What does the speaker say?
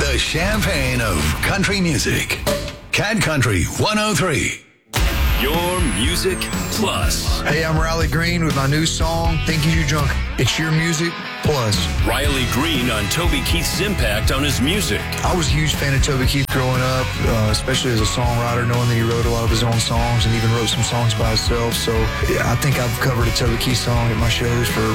The champagne of country music. Cat Country 103. Your Music Plus. Hey, I'm Riley Green with my new song, Thinking You Drunk. It's your music plus. Riley Green on Toby Keith's impact on his music. I was a huge fan of Toby Keith growing up, especially as a songwriter, knowing that he wrote a lot of his own songs and even wrote some songs by himself. So I think I've covered a Toby Keith song at my shows for